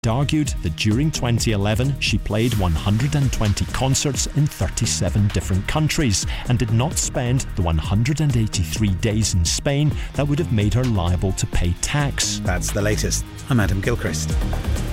argued that during 2011 she played 120 concerts in 37 different countries and did not spend the 183 days in Spain that would have made her liable to pay tax. That's the latest. I'm Adam Gilchrist.